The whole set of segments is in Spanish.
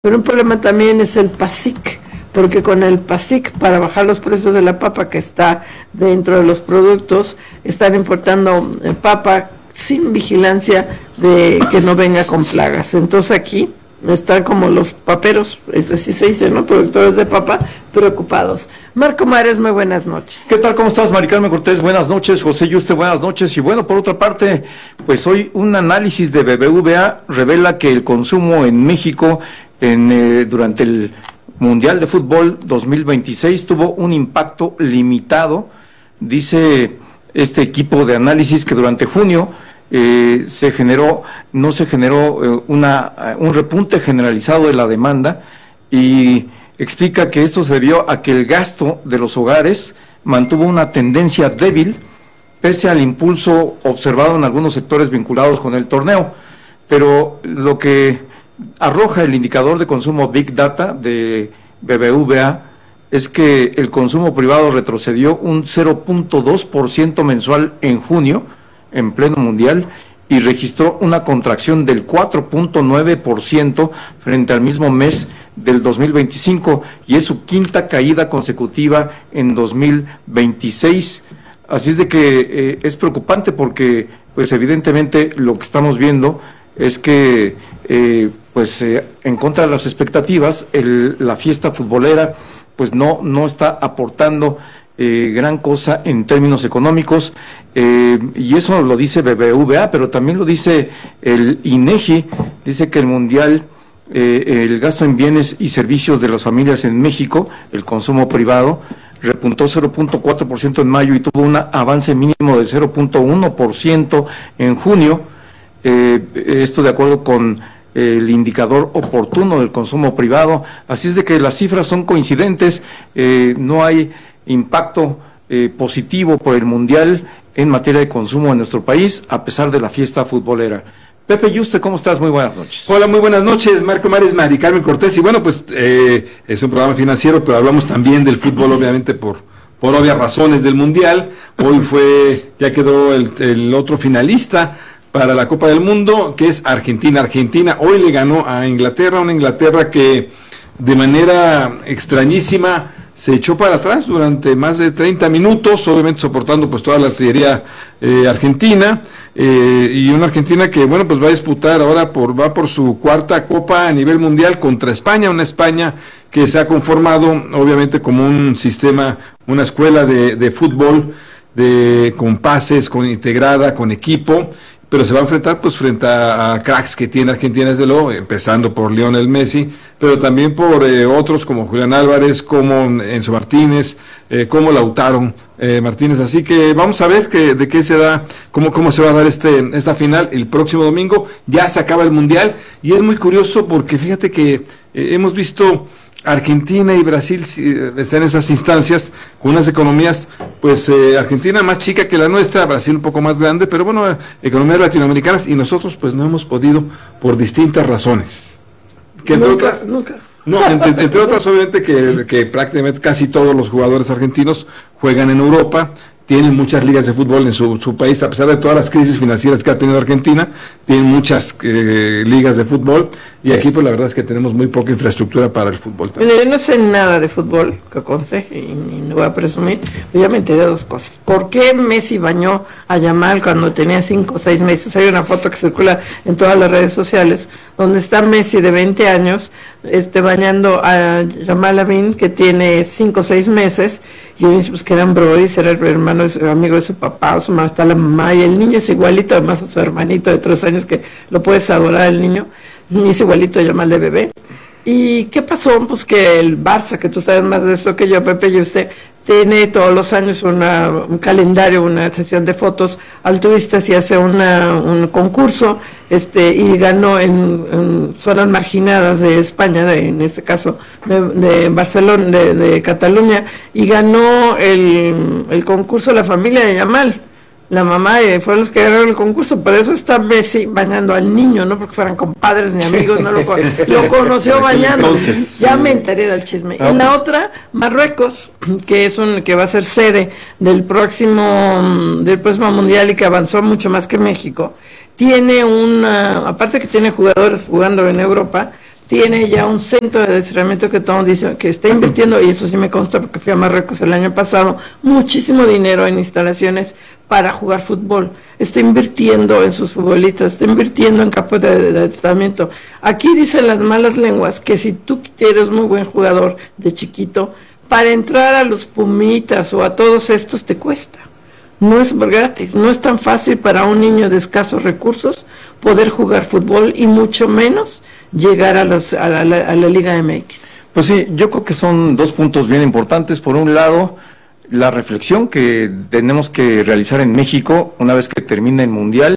Pero un problema también es el PASIC, porque con el PASIC, para bajar los precios de la papa que está dentro de los productos, están importando papa sin vigilancia de que no venga con plagas. Entonces aquí están como los paperos, es así se dice, ¿no? Productores de papa preocupados. Marco Mares, muy buenas noches. ¿Qué tal? ¿Cómo estás, Mari Carmen Cortés? Buenas noches. José Yuste, buenas noches. Y bueno, por otra parte, pues hoy un análisis de BBVA revela que el consumo en México durante el Mundial de Fútbol 2026 tuvo un impacto limitado. Dice este equipo de análisis que durante junio no se generó un repunte generalizado de la demanda, y explica que esto se debió a que el gasto de los hogares mantuvo una tendencia débil pese al impulso observado en algunos sectores vinculados con el torneo. Pero lo que arroja el indicador de consumo Big Data de BBVA es que el consumo privado retrocedió un 0.2% mensual en junio, en pleno mundial, y registró una contracción del 4.9% frente al mismo mes del 2025, y es su quinta caída consecutiva en 2026. Así es de que es preocupante porque, pues evidentemente lo que estamos viendo es que, en contra de las expectativas, la fiesta futbolera pues no está aportando gran cosa en términos económicos, y eso lo dice BBVA, pero también lo dice el INEGI. Dice que el mundial, el gasto en bienes y servicios de las familias en México, el consumo privado, repuntó 0.4% en mayo y tuvo un avance mínimo de 0.1% en junio. Esto de acuerdo con el indicador oportuno del consumo privado. Así es de que las cifras son coincidentes. No hay impacto positivo por el mundial en materia de consumo en nuestro país, a pesar de la fiesta futbolera. Pepe Yuste, ¿cómo estás? Muy buenas noches. Hola, muy buenas noches, Marco Mares, Mari Carmen Cortés. Y bueno, pues es un programa financiero, pero hablamos también del fútbol, obviamente por obvias razones del mundial. Hoy ya quedó el otro finalista para la Copa del Mundo, que es Argentina. Argentina hoy le ganó a Inglaterra, una Inglaterra que de manera extrañísima se echó para atrás durante más de 30 minutos, obviamente soportando pues toda la artillería argentina, y una Argentina que bueno pues va a disputar ahora va por su cuarta Copa a nivel mundial contra España, una España que se ha conformado obviamente como un sistema, una escuela de fútbol con pases, con integrada, con equipo, pero se va a enfrentar pues frente a cracks que tiene Argentina, desde luego, empezando por Lionel Messi, pero también por otros como Julián Álvarez, como Enzo Martínez, como Lautaro Martínez. Así que vamos a ver de qué se da, cómo se va a dar esta final el próximo domingo. Ya se acaba el mundial y es muy curioso porque fíjate que hemos visto Argentina y Brasil están en esas instancias con unas economías, pues Argentina más chica que la nuestra, Brasil un poco más grande, pero bueno, economías latinoamericanas, y nosotros pues no hemos podido por distintas razones. Que entre otras, entre otras obviamente que prácticamente casi todos los jugadores argentinos juegan en Europa, tienen muchas ligas de fútbol en su país, a pesar de todas las crisis financieras que ha tenido Argentina, tienen muchas ligas de fútbol, y aquí pues la verdad es que tenemos muy poca infraestructura para el fútbol también. Yo no sé nada de fútbol, que conste, y no voy a presumir, pero ya me enteré de dos cosas. ¿Por qué Messi bañó a Yamal cuando tenía 5 o 6 meses? Hay una foto que circula en todas las redes sociales, donde está Messi de 20 años, bañando a Yamal Lavín, que tiene 5 o 6 meses, y él dice pues que eran brothers, era el hermano, amigo de su papá, su mamá, está la mamá, y el niño es igualito además a su hermanito de 3 años, que lo puedes adorar el niño, y es igualito a Yamal de bebé. ¿Y qué pasó? Pues que el Barça, que tú sabes más de eso que yo, Pepe, y usted, tiene todos los años un calendario, una sesión de fotos altruistas, y hace un concurso, y ganó en zonas marginadas de España, en este caso de Barcelona, de Cataluña, y ganó el concurso la familia de Yamal. La mamá fueron los que ganaron el concurso, por eso está Messi bañando al niño, no porque fueran compadres ni amigos, no lo conoció bañando. Entonces, ya me enteré del chisme. Y la otra, Marruecos, que va a ser sede del próximo mundial y que avanzó mucho más que México, tiene aparte que tiene jugadores jugando en Europa, tiene ya un centro de adiestramiento que todo dice que está invirtiendo, y eso sí me consta porque fui a Marruecos el año pasado, muchísimo dinero en instalaciones para jugar fútbol. Está invirtiendo en sus futbolistas, está invirtiendo en campos de adiestramiento. Aquí dicen las malas lenguas que si tú eres muy buen jugador de chiquito, para entrar a los Pumitas o a todos estos te cuesta. No es gratis, no es tan fácil para un niño de escasos recursos poder jugar fútbol y mucho menos llegar a la Liga MX. Pues sí, yo creo que son dos puntos bien importantes. Por un lado, la reflexión que tenemos que realizar en México una vez que termine el Mundial,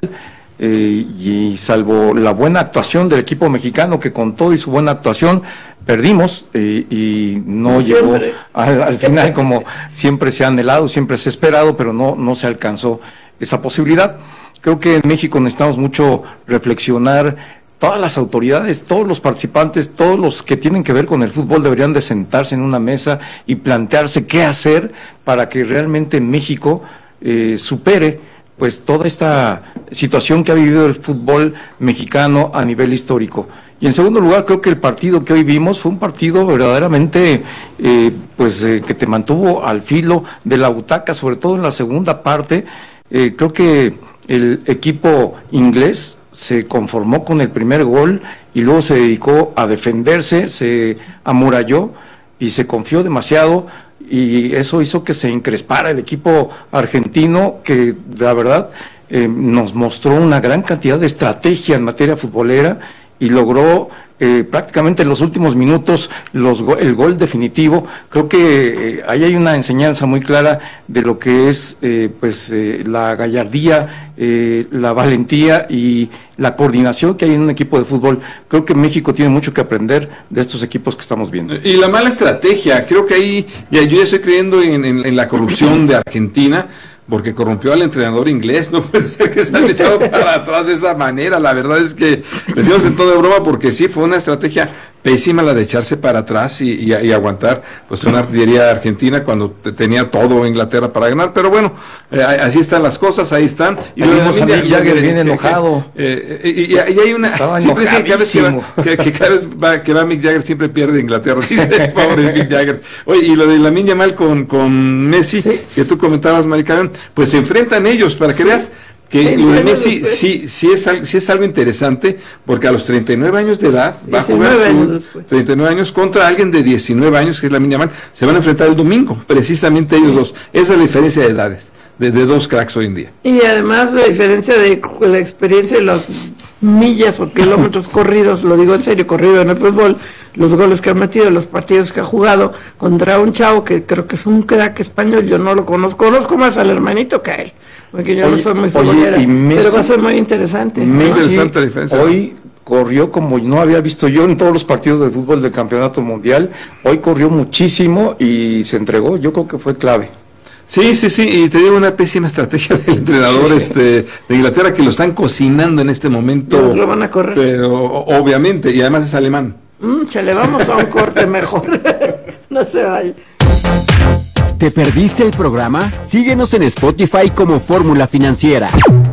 y salvo la buena actuación del equipo mexicano, que con todo y su buena actuación perdimos y no llegó al final como siempre se ha anhelado, siempre se ha esperado, pero no se alcanzó esa posibilidad. Creo que en México necesitamos mucho reflexionar. Todas las autoridades, todos los participantes, todos los que tienen que ver con el fútbol deberían de sentarse en una mesa y plantearse qué hacer para que realmente México supere pues toda esta situación que ha vivido el fútbol mexicano a nivel histórico. Y en segundo lugar, creo que el partido que hoy vimos fue un partido verdaderamente que te mantuvo al filo de la butaca, sobre todo en la segunda parte. Creo que el equipo inglés se conformó con el primer gol y luego se dedicó a defenderse, se amuralló y se confió demasiado, y eso hizo que se encrespara el equipo argentino, que la verdad nos mostró una gran cantidad de estrategia en materia futbolera y logró prácticamente en los últimos minutos el gol definitivo. Creo que ahí hay una enseñanza muy clara de lo que es la gallardía, la valentía y la coordinación que hay en un equipo de fútbol. Creo que México tiene mucho que aprender de estos equipos que estamos viendo. Y la mala estrategia, creo que ahí yo ya estoy creyendo en la corrupción de Argentina, porque corrompió al entrenador inglés. No puede ser que se haya echado para atrás de esa manera. La verdad es que le decimos en toda broma, porque sí fue una estrategia pésima la de echarse para atrás y aguantar pues una artillería argentina cuando tenía todo Inglaterra para ganar. Pero bueno, así están las cosas, ahí están. Y vimos a Mick Jagger bien enojado. Y hay una... Estaba siempre enojadísimo. que cada vez que va Mick Jagger siempre pierde Inglaterra. Dice, pobre Mick Jagger. Oye, y lo de Lamine Yamal con Messi, sí, que tú comentabas, Mari Carmen, pues se enfrentan ellos, para que veas que lo de Messi sí es algo interesante, porque a los 39 años de edad va a jugar 39 años contra alguien de 19 años, que es Lamine Yamal. Se van a enfrentar el domingo, precisamente ellos dos. Esa es la diferencia de edades, de dos cracks hoy en día. Y además la diferencia de la experiencia de las millas o kilómetros corridos, lo digo en serio, corrido en el fútbol, los goles que ha metido, los partidos que ha jugado contra un chavo que creo que es un crack español. Yo no lo conozco más al hermanito que a él, porque yo no soy muy futbolera, pero va a ser muy interesante. Messi hoy corrió como no había visto yo en todos los partidos de fútbol del campeonato mundial. Hoy corrió muchísimo y se entregó. Yo creo que fue clave. Sí, y te digo, una pésima estrategia del entrenador de Inglaterra, que lo están cocinando en este momento. No lo van a correr. Pero obviamente, y además es alemán. Chale, vamos a un corte mejor. No se vaya. ¿Te perdiste el programa? Síguenos en Spotify como Fórmula Financiera.